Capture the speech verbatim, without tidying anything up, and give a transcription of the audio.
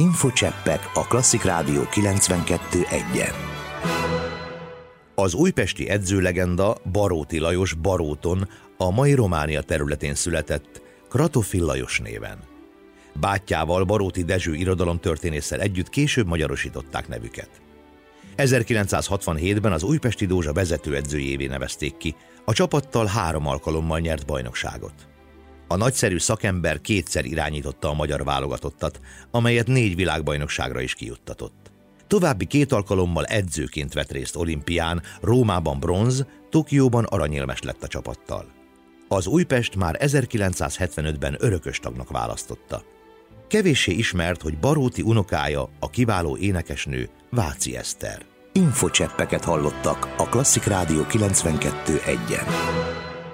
Infocseppek a Klasszik Rádió kilencvenkettő egyen. Az újpesti edzőlegenda Baróti Lajos Baróton, a mai Románia területén született, Kratoffil Lajos néven. Bátyjával, Baróti Dezső irodalomtörténésszel együtt később magyarosították nevüket. ezerkilencszázhatvanhétben az Újpesti Dózsa vezetőedzőjévé nevezték ki, a csapattal három alkalommal nyert bajnokságot. A nagyszerű szakember kétszer irányította a magyar válogatottat, amelyet négy világbajnokságra is kijuttatott. További két alkalommal edzőként vett részt olimpián, Rómában bronz, Tokióban aranyérmes lett a csapattal. Az Újpest már ezerkilencszázhetvenötben örökös tagnak választotta. Kevéssé ismert, hogy Baróti unokája, a kiváló énekesnő Váci Eszter. Infocseppeket hallottak a Klasszik Rádió kilencvenkettő egyen.